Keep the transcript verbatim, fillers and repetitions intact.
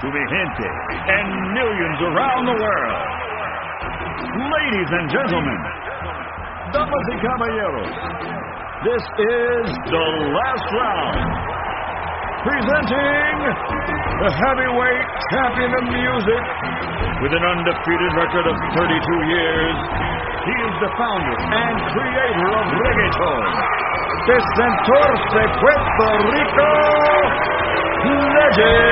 to mi gente and millions around the world. Ladies and gentlemen, damas y caballeros, this is the last round. Presenting the heavyweight champion of music with an undefeated record of thirty-two years. He is the founder and creator of reggaeton. The Centaurs de Puerto Rico, Legend.